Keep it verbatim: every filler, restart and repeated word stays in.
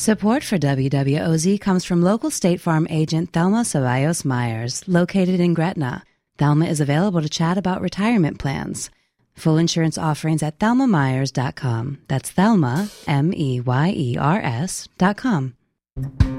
Support for W W O Z comes from local State Farm agent Thelma Ceballos Myers, located in Gretna. Thelma is available to chat about retirement plans. Full insurance offerings at thelma myers dot com. That's Thelma, M E Y E R S dot com.